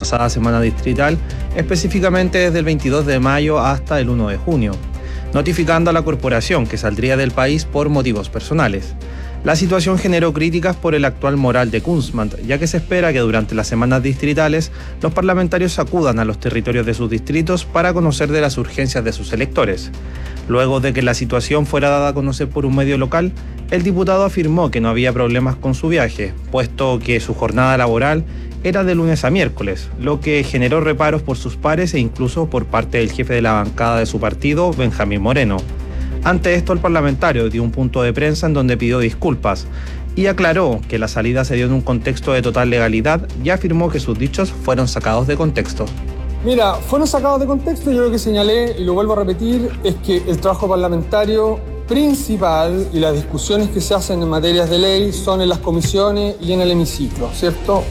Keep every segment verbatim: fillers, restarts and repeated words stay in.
pasada semana distrital, específicamente desde el veintidós de mayo hasta el uno de junio, notificando a la corporación que saldría del país por motivos personales. La situación generó críticas por el actual moral de Kunzmann, ya que se espera que durante las semanas distritales los parlamentarios acudan a los territorios de sus distritos para conocer de las urgencias de sus electores. Luego de que la situación fuera dada a conocer por un medio local, el diputado afirmó que no había problemas con su viaje, puesto que su jornada laboral era de lunes a miércoles, lo que generó reparos por sus pares e incluso por parte del jefe de la bancada de su partido, Benjamín Moreno. Ante esto, el parlamentario dio un punto de prensa en donde pidió disculpas y aclaró que la salida se dio en un contexto de total legalidad y afirmó que sus dichos fueron sacados de contexto. Mira, fueron sacados de contexto y yo lo que señalé, y lo vuelvo a repetir, es que el trabajo parlamentario principal y las discusiones que se hacen en materias de ley son en las comisiones y en el hemiciclo, ¿cierto?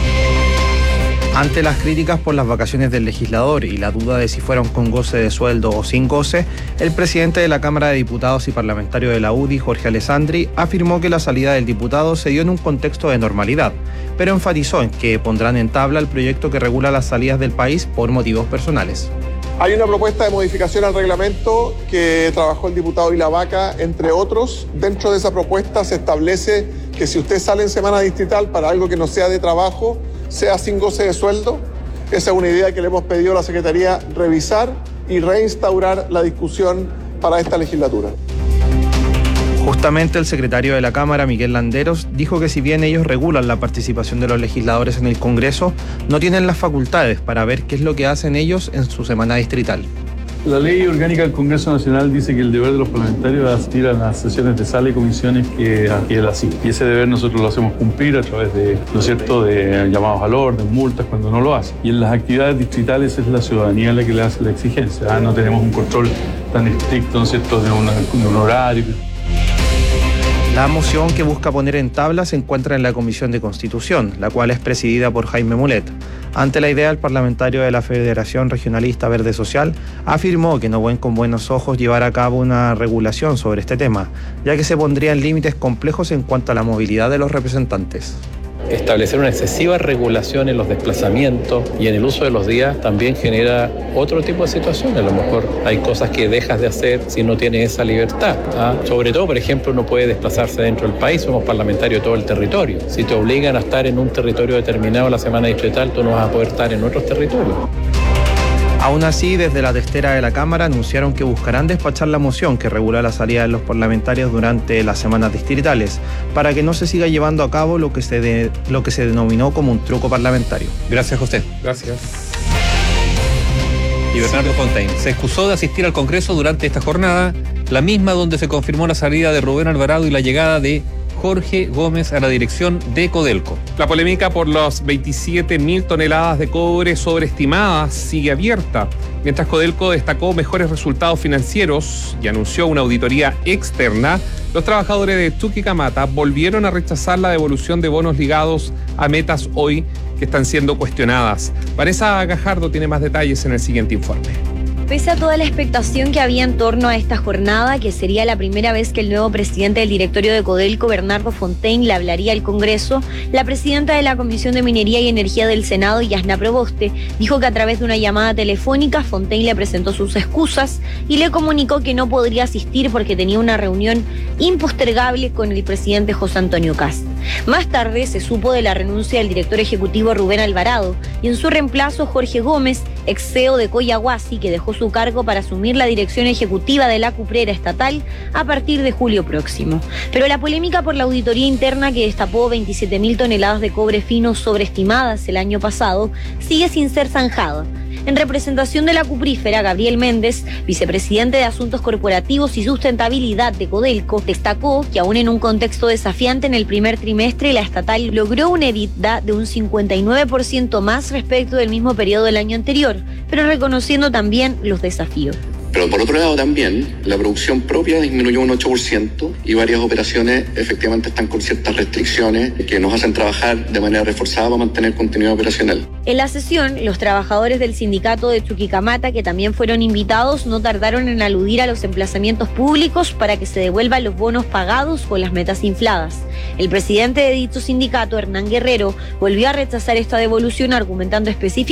Ante las críticas por las vacaciones del legislador y la duda de si fueron con goce de sueldo o sin goce, el presidente de la Cámara de Diputados y parlamentario de la U D I, Jorge Alessandri, afirmó que la salida del diputado se dio en un contexto de normalidad, pero enfatizó en que pondrán en tabla el proyecto que regula las salidas del país por motivos personales. Hay una propuesta de modificación al reglamento que trabajó el diputado Ilavaca, entre otros. Dentro de esa propuesta se establece que si usted sale en semana distrital para algo que no sea de trabajo, sea sin goce de sueldo. Esa es una idea que le hemos pedido a la Secretaría revisar y reinstaurar la discusión para esta legislatura. Justamente el secretario de la Cámara, Miguel Landeros, dijo que si bien ellos regulan la participación de los legisladores en el Congreso, no tienen las facultades para ver qué es lo que hacen ellos en su semana distrital. La ley orgánica del Congreso Nacional dice que el deber de los parlamentarios es asistir a las sesiones de sala y comisiones que, que él asiste. Y ese deber nosotros lo hacemos cumplir a través de, ¿no es cierto?, de llamados al orden, multas cuando no lo hace. Y en las actividades distritales es la ciudadanía la que le hace la exigencia. ¿Ah? No tenemos un control tan estricto, ¿no es cierto?, de, una, de un horario. La moción que busca poner en tabla se encuentra en la Comisión de Constitución, la cual es presidida por Jaime Mulet. Ante la idea, el parlamentario de la Federación Regionalista Verde Social afirmó que no ven con buenos ojos llevar a cabo una regulación sobre este tema, ya que se pondrían límites complejos en cuanto a la movilidad de los representantes. Establecer una excesiva regulación en los desplazamientos y en el uso de los días también genera otro tipo de situaciones. A lo mejor hay cosas que dejas de hacer si no tienes esa libertad. ¿Ah? Sobre todo, por ejemplo, uno puede desplazarse dentro del país, somos parlamentarios de todo el territorio. Si te obligan a estar en un territorio determinado la semana distrital, tú no vas a poder estar en otros territorios. Aún así, desde la testera de la Cámara anunciaron que buscarán despachar la moción que regula la salida de los parlamentarios durante las semanas distritales, para que no se siga llevando a cabo lo que se, de, lo que se denominó como un truco parlamentario. Gracias, José. Gracias. Y Bernardo Fontaine se excusó de asistir al Congreso durante esta jornada, la misma donde se confirmó la salida de Rubén Alvarado y la llegada de Jorge Gómez a la dirección de Codelco. La polémica por las veintisiete mil toneladas de cobre sobreestimadas sigue abierta, mientras Codelco destacó mejores resultados financieros y anunció una auditoría externa. Los trabajadores de Chuquicamata volvieron a rechazar la devolución de bonos ligados a metas hoy que están siendo cuestionadas. Vanessa Gajardo tiene más detalles en el siguiente informe. Pese a toda la expectación que había en torno a esta jornada, que sería la primera vez que el nuevo presidente del directorio de Codelco, Bernardo Fontaine, le hablaría al Congreso, la presidenta de la Comisión de Minería y Energía del Senado, Yasna Proboste, dijo que a través de una llamada telefónica Fontaine le presentó sus excusas y le comunicó que no podría asistir porque tenía una reunión impostergable con el presidente José Antonio Kast. Más tarde se supo de la renuncia del director ejecutivo Rubén Alvarado y en su reemplazo Jorge Gómez, ex C E O de Coyahuasi, que dejó su cargo para asumir la dirección ejecutiva de la cuprera estatal a partir de julio próximo. Pero la polémica por la auditoría interna que destapó veintisiete mil toneladas de cobre fino sobreestimadas el año pasado sigue sin ser zanjada. En representación de la cuprífera, Gabriel Méndez, vicepresidente de Asuntos Corporativos y Sustentabilidad de Codelco, destacó que aún en un contexto desafiante en el primer trimestre, la estatal logró un EBITDA de un cincuenta y nueve por ciento más respecto del mismo periodo del año anterior, pero reconociendo también los desafíos. Pero por otro lado también, la producción propia disminuyó un ocho por ciento y varias operaciones efectivamente están con ciertas restricciones que nos hacen trabajar de manera reforzada para mantener continuidad operacional. En la sesión, los trabajadores del sindicato de Chuquicamata, que también fueron invitados, no tardaron en aludir a los emplazamientos públicos para que se devuelvan los bonos pagados con las metas infladas. El presidente de dicho sindicato, Hernán Guerrero, volvió a rechazar esta devolución argumentando específicamente